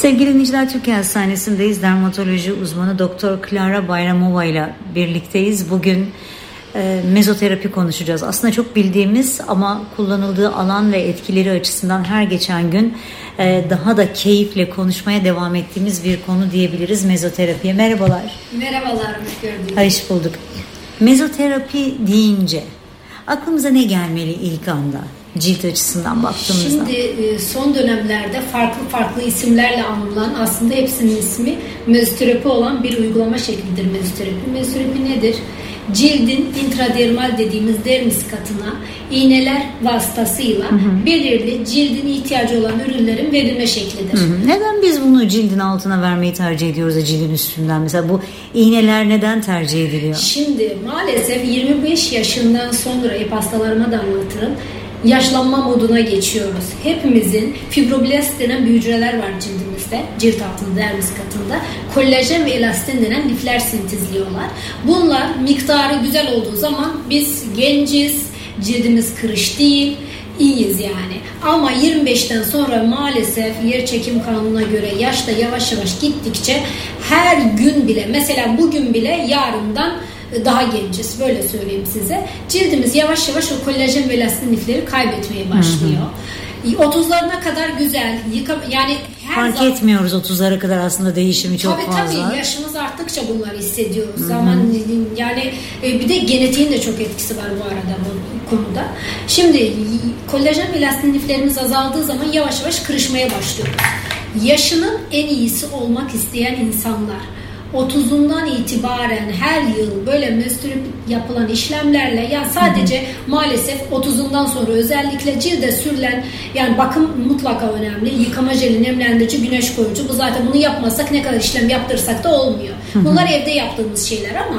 Sevgili dinleyiciler, Türkiye Hastanesi'ndeyiz. Dermatoloji uzmanı Doktor Klara Bayramova ile birlikteyiz. Bugün mezoterapi konuşacağız. Aslında çok bildiğimiz ama kullanıldığı alan ve etkileri açısından her geçen gün daha da keyifle konuşmaya devam ettiğimiz bir konu diyebiliriz mezoterapiye. Merhabalar. Merhabalar, hoş gördük. Hoş bulduk. Mezoterapi deyince aklımıza ne gelmeli ilk anda? Cilt açısından baktığımızda. Şimdi son dönemlerde farklı isimlerle anılan, aslında hepsinin ismi mezoterapi olan bir uygulama şeklidir mezoterapi. Mezoterapi nedir? Cildin intradermal dediğimiz dermis katına iğneler vasıtasıyla belirli cildin ihtiyacı olan ürünlerin verilme şeklidir. Neden biz bunu cildin altına vermeyi tercih ediyoruz da cildin üstünden? Mesela bu iğneler neden tercih ediliyor? Şimdi maalesef 25 yaşından sonra hep hastalarıma da anlatırım. Yaşlanma moduna geçiyoruz. Hepimizin fibroblast denen bir hücreler var cildimizde, cilt altında, dermis katında. Kollajen ve elastin denen lifler sentezliyorlar. Bunlar miktarı güzel olduğu zaman biz genciz, cildimiz kırış değil, iyiyiz yani. Ama 25'ten sonra maalesef yerçekim kanununa göre yaş da yavaş yavaş gittikçe her gün bile, mesela bugün bile yarından daha genciz, böyle söyleyeyim size. Cildimiz yavaş yavaş o kollajen ve elastin lifleri kaybetmeye başlıyor. 30'larına kadar güzel, yani fark etmiyoruz 30'lara kadar aslında değişimi çok fazla. Tabii yaşımız arttıkça bunları hissediyoruz. Zaman yani bir de genetiğin de çok etkisi var bu arada bu konuda. Şimdi kollajen ve elastin liflerimiz azaldığı zaman yavaş yavaş kırışmaya başlıyoruz. Yaşının en iyisi olmak isteyen insanlar 30'undan itibaren her yıl böyle mezoterapi yapılan işlemlerle, yani sadece maalesef 30'undan sonra özellikle cilde sürülen, yani bakım mutlaka önemli. Yıkama jeli, nemlendirici, güneş koruyucu, bu zaten bunu yapmazsak ne kadar işlem yaptırsak da olmuyor. Bunlar evde yaptığımız şeyler ama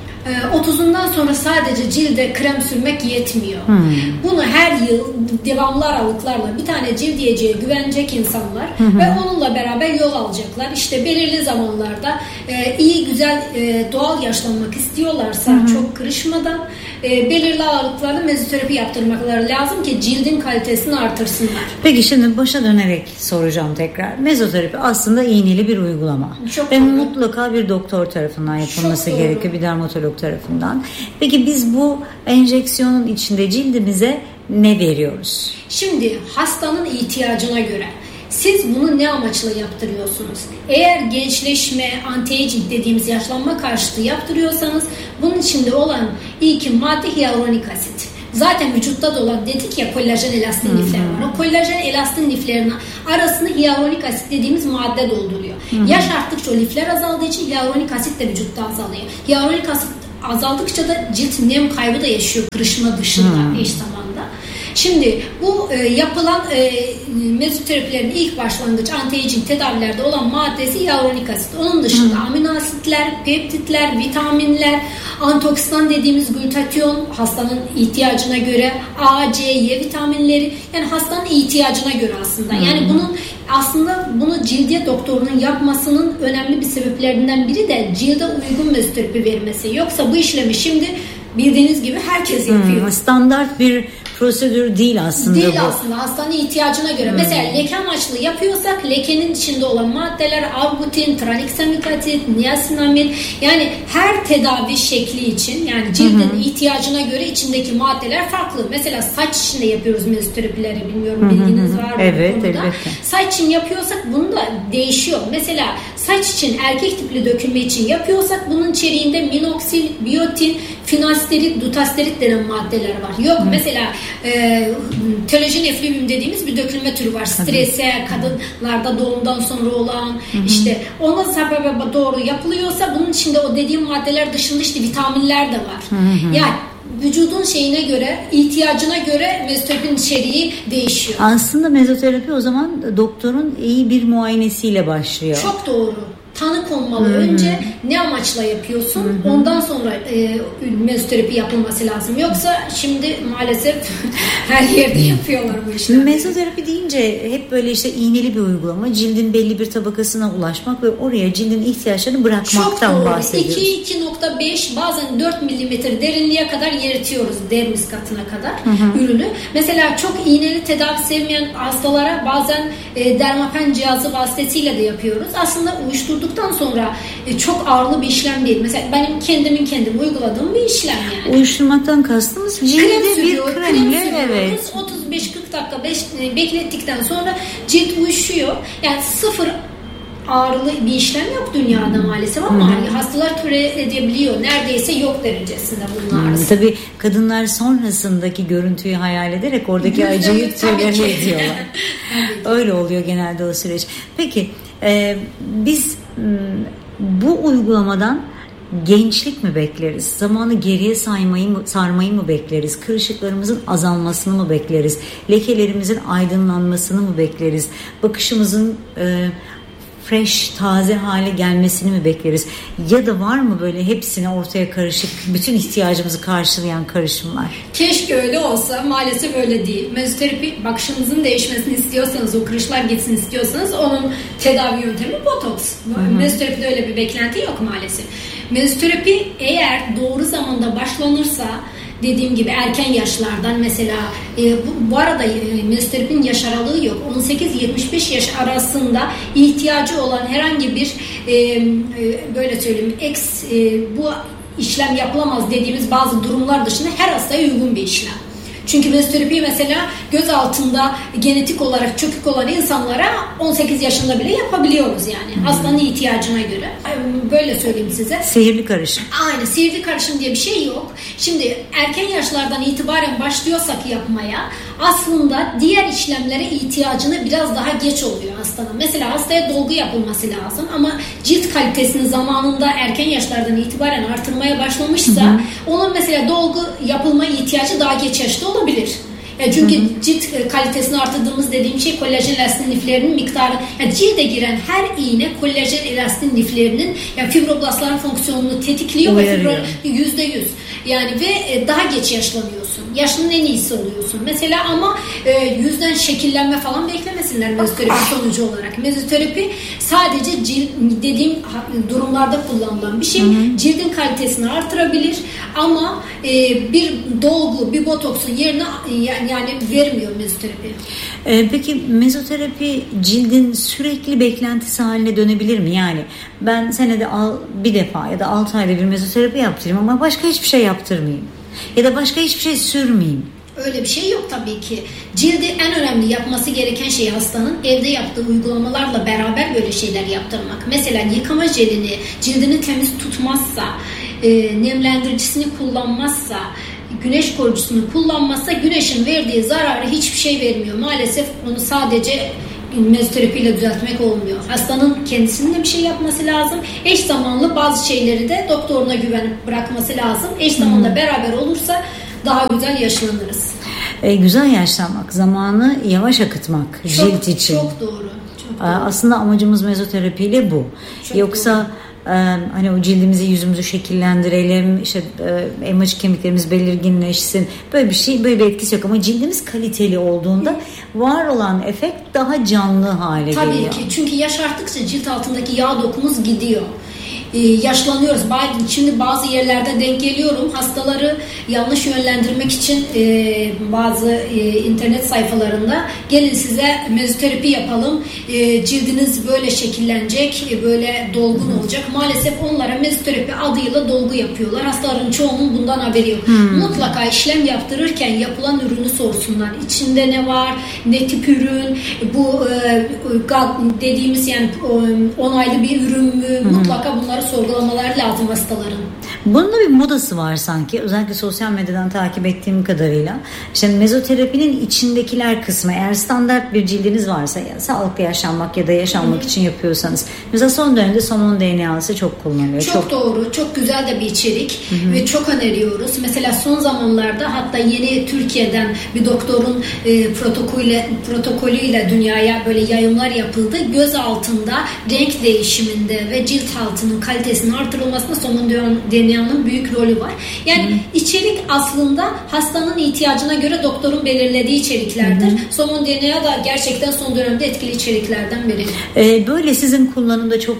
30'undan sonra sadece cilde krem sürmek yetmiyor. Bunu her yıl devamlı aralıklarla bir tane cildiyeciye güvenecek insanlar ve onunla beraber yol alacaklar. İşte belirli zamanlarda iyi güzel doğal yaşlanmak istiyorlarsa çok kırışmadan belirli aralıklarla mezoterapi yaptırmakları lazım ki cildin kalitesini artırsınlar. Peki şimdi başa dönerek soracağım tekrar. Mezoterapi aslında iğneli bir uygulama. Ve mutlaka bir doktor tarafından yapılması gerekiyor, bir dermatolog tarafından. Peki biz bu enjeksiyonun içinde cildimize ne veriyoruz? Şimdi hastanın ihtiyacına göre siz bunu ne amaçla yaptırıyorsunuz? Eğer gençleşme, anti-aging dediğimiz yaşlanma karşıtı yaptırıyorsanız bunun içinde olan ilk madde hyaluronik asit. Zaten vücutta da olan, dedik ya, kollajen elastin lifler var. O kollajen elastin liflerinin arasını hyaluronik asit dediğimiz madde dolduruyor. Yaş arttıkça o lifler azaldığı için hyaluronik asit de vücutta azalıyor. Hyaluronik asit azaldıkça da cilt nem kaybı da yaşıyor kırışma dışında eş zamanda. Şimdi bu yapılan mezoterapilerin ilk başlangıç anti-aging tedavilerde olan maddesi hyaluronik asit. Onun dışında amino asitler, peptitler, vitaminler, antioksidan dediğimiz glutatyon hastanın ihtiyacına göre, A, C, Y vitaminleri, yani hastanın ihtiyacına göre aslında. Yani bunu cildiye doktorunun yapmasının önemli bir sebeplerinden biri de cilde uygun mezoterapi vermesi. Yoksa bu işlemi şimdi bildiğiniz gibi herkes yapıyor. Standart bir prosedür değil aslında bu. Aslında hastanın ihtiyacına göre. Mesela leke amaçlı yapıyorsak lekenin içinde olan maddeler arbutin, tranexamik asit, niasinamid, yani her tedavi şekli için, yani cildin ihtiyacına göre içindeki maddeler farklı. Mesela saç için de yapıyoruz mezoterapileri, bilmiyorum bilginiz var mı bu konuda? Evet. Saç için yapıyorsak bunu da değişiyor. Mesela saç için, erkek tipli dökülme için yapıyorsak bunun içeriğinde minoksil, biyotin, finasterit, dutasterit denen maddeler var. Yok mesela telojen eflüvium dediğimiz bir dökülme türü var. Strese, kadınlarda doğumdan sonra olan, işte ona sebebe doğru yapılıyorsa bunun içinde o dediğim maddeler dışında işte vitaminler de var. Yani vücudun şeyine göre, ihtiyacına göre mezoterapinin içeriği değişiyor. Aslında mezoterapi o zaman doktorun iyi bir muayenesiyle başlıyor. Çok doğru. tanı konmalı. Önce ne amaçla yapıyorsun? Ondan sonra mezoterapi yapılması lazım. Yoksa şimdi maalesef her yerde yapıyorlar bu işleri. Mezoterapi deyince hep böyle işte iğneli bir uygulama. Cildin belli bir tabakasına ulaşmak ve oraya cildin ihtiyaçlarını bırakmaktan bahsediyoruz. 2-2.5 bazen 4 milimetre derinliğe kadar yeritiyoruz, dermis katına kadar ürünü. Mesela çok iğneli tedavi sevmeyen hastalara bazen dermapen cihazı vasıtasıyla da yapıyoruz. Aslında uyuşturduktan sonra çok ağırlı bir işlem değil. Mesela benim kendim uyguladığım bir işlem yani. Uyuşturmaktan kastımız cilde bir kremle, evet. 35-40 dakika beklettikten sonra cilt uyuşuyor. Yani sıfır ağırlı bir işlem yok dünyada maalesef ama hastalar tolere edebiliyor. Neredeyse yok derecesinde bunun ağrısı. Tabii kadınlar sonrasındaki görüntüyü hayal ederek oradaki acıyı tolere ediyorlar. Öyle oluyor genelde o süreç. Peki biz bu uygulamadan gençlik mi bekleriz? Zamanı geriye sarmayı mı bekleriz? Kırışıklarımızın azalmasını mı bekleriz? Lekelerimizin aydınlanmasını mı bekleriz? Bakışımızın fresh, taze hale gelmesini mi bekleriz? Ya da var mı böyle hepsine ortaya karışık, bütün ihtiyacımızı karşılayan karışımlar? Keşke öyle olsa. Maalesef öyle değil. Mezoterapi, bakışınızın değişmesini istiyorsanız, o kırışlar gitsin istiyorsanız onun tedavi yöntemi botoks. Mezoterapide öyle bir beklenti yok maalesef. Mezoterapi eğer doğru zamanda başlanırsa, dediğim gibi erken yaşlardan mesela bu arada mezoterapinin yaş aralığı yok. 18-75 yaş arasında ihtiyacı olan herhangi bir böyle söyleyeyim bu işlem yapılamaz dediğimiz bazı durumlar dışında her hastaya uygun bir işlem. Çünkü mezoterapi mesela göz altında genetik olarak çökük olan insanlara 18 yaşında bile yapabiliyoruz yani. Hastanın ihtiyacına göre. Böyle söyleyeyim size. Sihirli karışım. Aynen, sihirli karışım diye bir şey yok. Şimdi erken yaşlardan itibaren başlıyorsak yapmaya aslında diğer işlemlere ihtiyacını biraz daha geç oluyor hastanın. Mesela hastaya dolgu yapılması lazım ama cilt kalitesini zamanında erken yaşlardan itibaren artırmaya başlamışsa onun mesela dolgu yapılma ihtiyacı daha geç yaşta olabilir. Çünkü cilt kalitesini artırdığımız dediğim şey kolajen elastin liflerinin miktarı. Yani cilde giren her iğne kolajen elastin liflerinin yani fibroblastların fonksiyonunu tetikliyor ve %100. Yani ve daha geç yaşlanıyorsun. Yaşının en iyisi oluyorsun. Mesela ama yüzden şekillenme falan beklemesinler mezoterapi sonucu olarak. Mezoterapi sadece cilt dediğim durumlarda kullanılan bir şey. Cildin kalitesini artırabilir ama bir dolgu, bir botoksun yerine yani vermiyor mezoterapi. Peki mezoterapi cildin sürekli beklentisi haline dönebilir mi? Yani ben senede bir defa ya da 6 ayda bir mezoterapi yaptırayım ama başka hiçbir şey yaptırmayayım. Ya da başka hiçbir şey sürmeyeyim. Öyle bir şey yok tabii ki. Cildi en önemli yapması gereken şey hastanın evde yaptığı uygulamalarla beraber böyle şeyler yaptırmak. Mesela yıkama jelini cildini temiz tutmazsa, nemlendiricisini kullanmazsa, güneş koruyucusunu kullanmazsa güneşin verdiği zararı hiçbir şey vermiyor. Maalesef onu sadece mezoterapiyle düzeltmek olmuyor. Hastanın kendisinin de bir şey yapması lazım. Eş zamanlı bazı şeyleri de doktoruna güvenip bırakması lazım. Eş zamanla beraber olursa daha güzel yaşlanırız. Güzel yaşlanmak, zamanı yavaş akıtmak cilt için. Çok doğru. Aslında amacımız mezoterapiyle bu. Çok yoksa doğru. Hani o cildimizi, yüzümüzü şekillendirelim, işte elmacık kemiklerimiz belirginleşsin. Böyle bir şey, böyle bir etkisi yok ama cildimiz kaliteli olduğunda var olan efekt daha canlı hale geliyor. Tabii ki. Çünkü yaş arttıkça cilt altındaki yağ dokumuz gidiyor. Yaşlanıyoruz. Şimdi bazı yerlerde denk geliyorum. Hastaları yanlış yönlendirmek için bazı internet sayfalarında gelin size mezoterapi yapalım. Cildiniz böyle şekillenecek, böyle dolgun olacak. Maalesef onlara mezoterapi adıyla dolgu yapıyorlar. Hastaların çoğunun bundan haberi yok. Mutlaka işlem yaptırırken yapılan ürünü sorsunlar. İçinde ne var? Ne tip ürün? Bu dediğimiz yani onaylı bir ürün mü? Mutlaka bunları sorgulamalar lazım hastaların. Bunun da bir modası var sanki. Özellikle sosyal medyadan takip ettiğim kadarıyla. İşte mezoterapinin içindekiler kısmı, eğer standart bir cildiniz varsa, yani sağlıklı yaşanmak ya da yaşanmak için yapıyorsanız. Mesela son dönemde somon DNA'sı çok kullanılıyor. Çok doğru. Çok güzel de bir içerik. Ve çok öneriyoruz. Mesela son zamanlarda hatta yeni Türkiye'den bir doktorun protokolüyle dünyaya böyle yayımlar yapıldı. Göz altında renk değişiminde ve cilt altının kalitesinin artırılmasında somon DNA'nın büyük rolü var. Yani içerik aslında hastanın ihtiyacına göre doktorun belirlediği içeriklerdir. Somon DNA da gerçekten son dönemde etkili içeriklerden biri. Böyle sizin kullanımda çok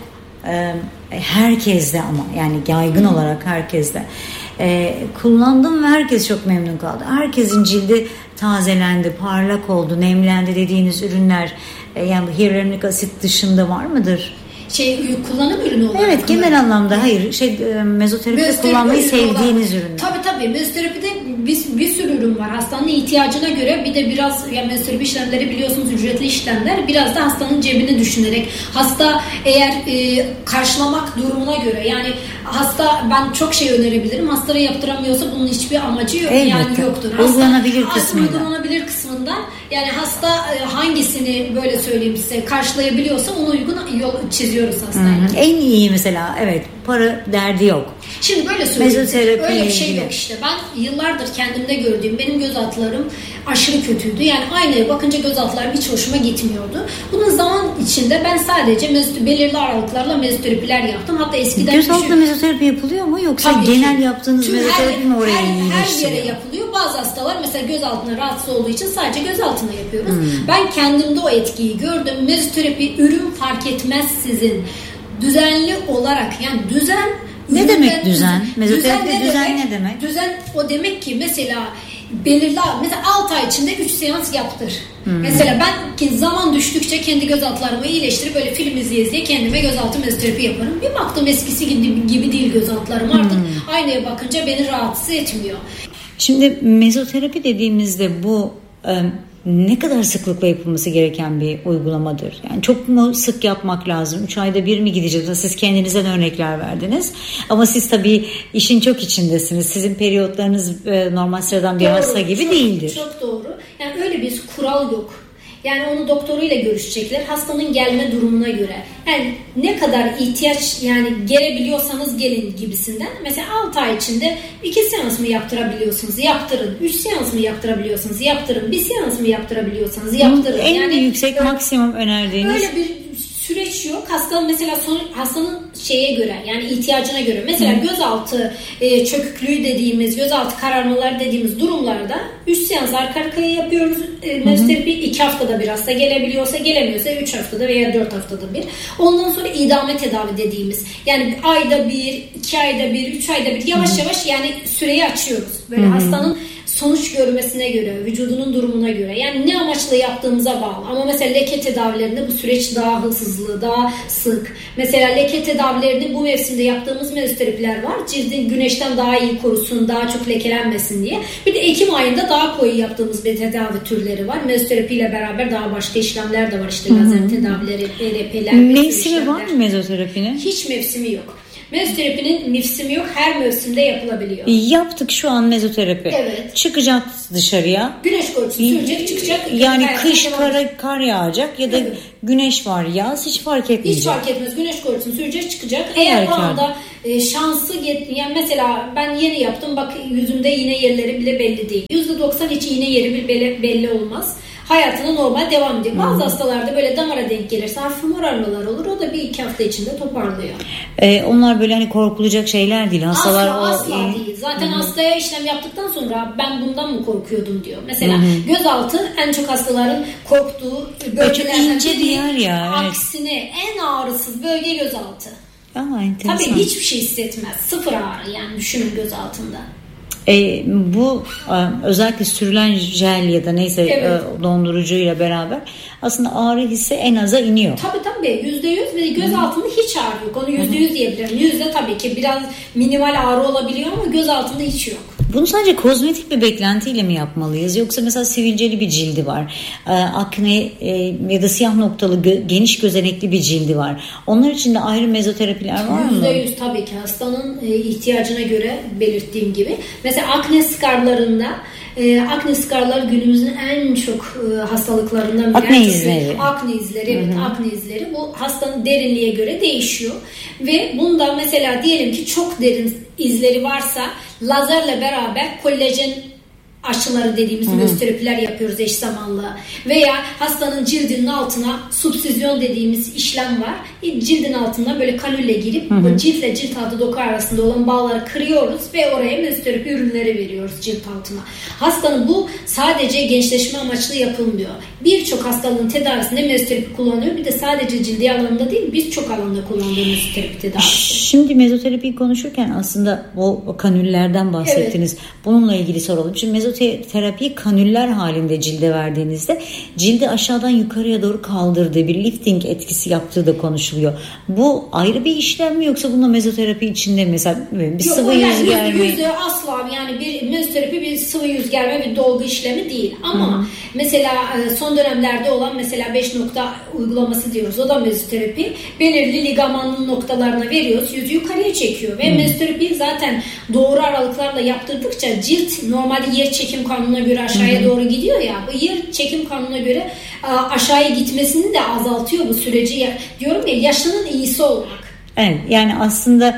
herkeste, ama yani yaygın olarak herkeste kullandım ve herkes çok memnun kaldı. Herkesin cildi tazelendi, parlak oldu, nemlendi dediğiniz ürünler, yani hyaluronik asit dışında var mıdır? Kullanım ürünü olarak. Evet, genel anlamda hayır. Mezoterapide kullanmayı sevdiğiniz ürünler. Tabii. Mezoterapide bir sürü ürün var. Hastanın ihtiyacına göre, bir de biraz mezoterapi işlemleri biliyorsunuz ücretli işlemler. Biraz da hastanın cebini düşünerek, hasta eğer karşılamak durumuna göre, yani hasta, ben çok şey önerebilirim. Hastaya yaptıramıyorsa bunun hiçbir amacı yok. Elbette. Yani yoktur. Uygulanabilir kısmında. Uygulanabilir kısmında, yani hasta hangisini böyle söyleyeyim size karşılayabiliyorsa ona uygun yol çiziyoruz hastaya. En iyi mesela, evet, para derdi yok. Şimdi böyle söyleyeyim. Öyle bir şey ilgili yok işte. Ben yıllardır kendimde gördüğüm, benim göz altlarım aşırı kötüydü. Yani aynaya bakınca göz altlarım hiç hoşuma gitmiyordu. Bunun zaman içinde ben sadece belirli aralıklarla mezoterapiler yaptım. Hatta eskiden göz altında mezoterapi yapılıyor mu, yoksa genel yaptığınız mezoterapi mi oraya iyileştiriyor? Her yere yapılıyor. Bazı hastalar mesela göz altına rahatsız olduğu için sadece göz altına yapıyoruz. Ben kendimde o etkiyi gördüm. Mezoterapi ürün fark etmez sizin. Düzenli olarak, yani düzen. Ne demek düzen? Mezoterapide düzen ne demek? Düzen o demek ki mesela belirli, mesela 6 ay içinde 3 seans yaptır. Mesela ben zaman düştükçe kendi göz altlarımı iyileştirip böyle film izleye kendime gözaltı mezoterapi yaparım. Bir baktım eskisi gibi değil göz altlarım, artık aynaya bakınca beni rahatsız etmiyor. Şimdi mezoterapi dediğimizde bu ne kadar sıklıkla yapılması gereken bir uygulamadır? Yani çok mu sık yapmak lazım? 3 ayda bir mi gideceğiz? Siz kendinizden örnekler verdiniz. Ama siz tabii işin çok içindesiniz. Sizin periyotlarınız normal sıradan bir hasta gibi değildir. Çok doğru. Yani öyle bir kural yok. Yani onu doktoruyla görüşecekler. Hastanın gelme durumuna göre. Yani ne kadar ihtiyaç, yani gelebiliyorsanız gelin gibisinden. Mesela 6 ay içinde 2 seans mı yaptırabiliyorsunuz? Yaptırın. 3 seans mı yaptırabiliyorsunuz? Yaptırın. 1 seans mı yaptırabiliyorsanız? Yaptırın. En yani yüksek maksimum önerdiğiniz. Öyle bir süreç yok. Hastanın şeye göre, yani ihtiyacına göre. Mesela gözaltı çöküklüğü dediğimiz, gözaltı kararmalar dediğimiz durumlarda 3 seans arka arkaya yapıyoruz. Mezoterapi 2 haftada bir hasta gelebiliyorsa, gelemiyorsa 3 haftada veya 4 haftada bir. Ondan sonra idame tedavi dediğimiz. Yani ayda bir, 2 ayda bir, 3 ayda bir yavaş yavaş yani süreyi açıyoruz. Böyle hastanın sonuç görmesine göre, vücudunun durumuna göre, yani ne amaçla yaptığımıza bağlı. Ama mesela leke tedavilerinde bu süreç daha hızlı, daha sık. Mesela leke tedavilerini bu mevsimde yaptığımız mezoterapiler var. Cildin güneşten daha iyi korusun, daha çok lekelenmesin diye. Bir de Ekim ayında daha koyu yaptığımız bir tedavi türleri var. Mezoterapiyle beraber daha başka işlemler de var. İşte lazer tedavileri, PRP'ler. Mevsimi var mı mezoterapinin? Hiç mevsimi yok. Mezoterapinin mevsimi yok. Her mevsimde yapılabiliyor. Yaptık şu an mezoterapi. Evet. Çıkacak dışarıya. Güneş korkusu sürecek, çıkacak. Yani kış kar yağacak ya da güneş var, yaz hiç fark etmeyecek. Hiç fark etmez. Güneş korkusunu sürecek, çıkacak. Eğer o anda şansı yani mesela ben yeni yaptım. Bak yüzümde iğne yerleri bile belli değil. %90 hiç iğne yeri belli olmaz. Hayatına normal devam ediyor. Bazı hastalarda böyle damara denk gelirse hafif morarmalar olur. O da 1-2 hafta içinde toparlıyor. Onlar böyle hani korkulacak şeyler değil. Hastalar asla değil. Zaten hastaya işlem yaptıktan sonra ben bundan mı korkuyordum diyor. Mesela gözaltı en çok hastaların korktuğu bölgelerden ince bir yer ya. Aksine en ağrısız bölge gözaltı. Enteresan. Tabii hiçbir şey hissetmez. Sıfır ağrı yani düşünün göz altında. Bu özellikle sürülen jel ya da neyse dondurucuyla beraber aslında ağrı hissi en aza iniyor. Tabii %100 ve göz altında hiç ağrı yok. Onu %100 diyebilirim. Yüzde tabii ki biraz minimal ağrı olabiliyor ama göz altında hiç yok. Bunu sadece kozmetik bir beklentiyle mi yapmalıyız? Yoksa mesela sivilceli bir cildi var. Akne ya da siyah noktalı geniş gözenekli bir cildi var. Onlar için de ayrı mezoterapiler var mı? %100 tabii ki hastanın ihtiyacına göre belirttiğim gibi. Mesela akne skarlarında akne skarlar günümüzün en çok hastalıklarından biri. Akne izleri. Akne izleri, evet. Akne izleri. Bu hastanın derinliğe göre değişiyor. Ve bunda mesela diyelim ki çok derin izleri varsa lazerle beraber kollajen aşıları dediğimiz mezoterapiler yapıyoruz eş zamanlı. Veya hastanın cildinin altına subsizyon dediğimiz işlem var. Cildin altına böyle kanülle girip o ciltle cilt altı doku arasında olan bağları kırıyoruz ve oraya mezoterapi ürünleri veriyoruz cilt altına. Hastanın bu sadece gençleşme amaçlı yapılmıyor. Birçok hastalığın tedavisinde mezoterapi kullanılıyor. Bir de sadece cildi alanında değil, birçok alanda kullanılıyor mezoterapi tedavisi. Şimdi mezoterapiyi konuşurken aslında o kanüllerden bahsettiniz. Evet. Bununla ilgili soralım. Şimdi mezoterapiyi kanüller halinde cilde verdiğinizde cildi aşağıdan yukarıya doğru kaldırdığı bir lifting etkisi yaptığı da konuşuluyor. Bu ayrı bir işlem mi yoksa bununla mezoterapi içinde mesela bir yok, sıvı yüz germe? Yüzde asla yani bir mezoterapi bir sıvı yüz germe bir dolgu işlemi değil. Ama mesela son dönemlerde olan mesela 5 nokta uygulaması diyoruz. O da mezoterapi. Belirli ligamanın noktalarına veriyoruz. Yüzü yukarıya çekiyor. Ve mezoterapi zaten doğru aralıklarla yaptırdıkça cilt normalde yer çekim kanununa göre aşağıya doğru gidiyor ya. Bu yer çekim kanununa göre aşağıya gitmesini de azaltıyor bu süreci. Diyorum ya, yaşının iyisi olmak. Evet, yani aslında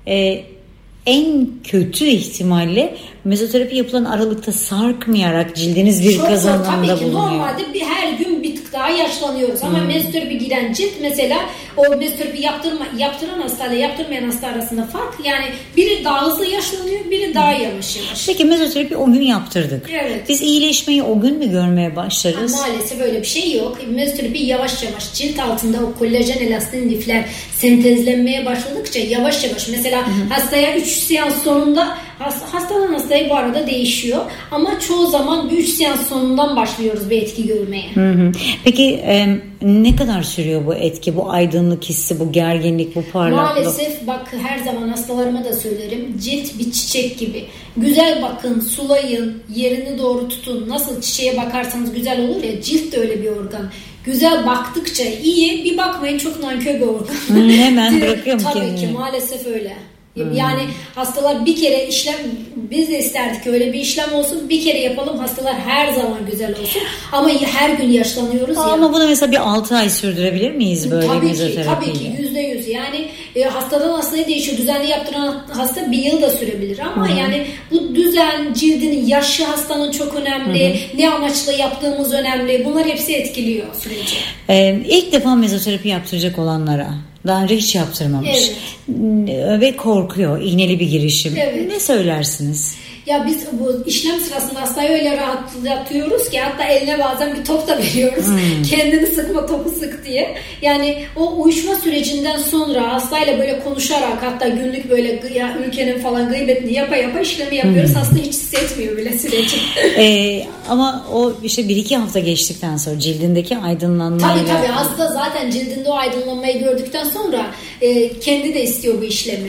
en kötü ihtimalle mezoterapi yapılan aralıkta sarkmayarak cildiniz bir kazanımda bulunuyor. Normalde her gün bir tık daha yaşlanıyoruz ama mezoterapi giren cilt mesela o mezoterapi yaptıran hasta ile yaptırmayan hasta arasında fark, yani biri daha hızlı yaşlanıyor, biri daha yavaş. Peki mezoterapi o gün yaptırdık. Evet. Biz iyileşmeyi o gün mü görmeye başlarız? Maalesef öyle bir şey yok. Mezoterapi yavaş yavaş cilt altında o kollajen elastin lifler sentezlenmeye başladıkça yavaş yavaş mesela hastaya 3 seans sonunda hastadan hastaya bu arada değişiyor ama çoğu zaman 3 seans sonundan başlıyoruz bir etki görmeye. Peki ne kadar sürüyor bu etki, bu aydınlık hissi, bu gerginlik, bu parlaklık? Maalesef bak, her zaman hastalarıma da söylerim, cilt bir çiçek gibi. Güzel bakın, sulayın, yerini doğru tutun. Nasıl çiçeğe bakarsanız güzel olur ya, cilt de öyle bir organ. Güzel baktıkça iyi, bir bakmayın çok nankör bir organ. Hemen bırakıyor mu kendini? Tabii ki maalesef öyle. Yani hastalar bir kere işlem, biz de isterdik ki öyle bir işlem olsun, bir kere yapalım, hastalar her zaman güzel olsun ama her gün yaşlanıyoruz. Ama bunu mesela bir 6 ay sürdürebilir miyiz böyle mezoterapiyle? Tabii ki %100 yani hastadan hastaya değişiyor. Düzenli yaptıran hasta bir yıl da sürebilir ama yani bu düzen, cildinin yaşı hastanın çok önemli, ne amaçla yaptığımız önemli, bunlar hepsi etkiliyor süreci. İlk defa mezoterapi yaptıracak olanlara, daha önce hiç yaptırmamış ve korkuyor, iğneli bir girişim. Evet. Ne söylersiniz? Ya biz bu işlem sırasında hastayı öyle rahatlatıyoruz ki hatta eline bazen bir top da veriyoruz. Kendini sıkma, topu sık diye. Yani o uyuşma sürecinden sonra hastayla böyle konuşarak, hatta günlük böyle ülkenin falan gıybetini yapa işlemi yapıyoruz. Hasta hiç hissetmiyor bile süreci. Ama o işte 1-2 hafta geçtikten sonra cildindeki aydınlanmayla... Tabii hasta zaten cildinde o aydınlanmayı gördükten sonra kendi de istiyor bu işlemi.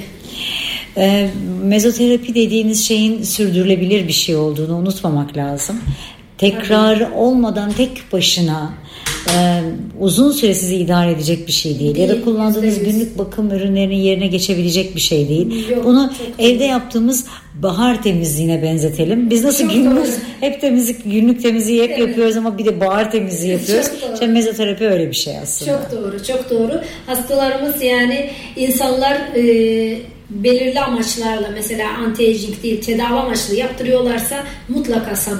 Mezoterapi dediğiniz şeyin sürdürülebilir bir şey olduğunu unutmamak lazım. Tekrar olmadan tek başına uzun süre sizi idare edecek bir şey değil. Ya da kullandığınız günlük bakım ürünlerinin yerine geçebilecek bir şey değil. Yok, bunu evde yaptığımız bahar temizliğine benzetelim. Biz nasıl hep günlük temizliği hep yapıyoruz ama bir de bahar temizliği yapıyoruz. İşte mezoterapi öyle bir şey aslında. Çok doğru. Hastalarımız, yani insanlar belirli amaçlarla, mesela anti-aging değil tedavi amaçlı yaptırıyorlarsa mutlaka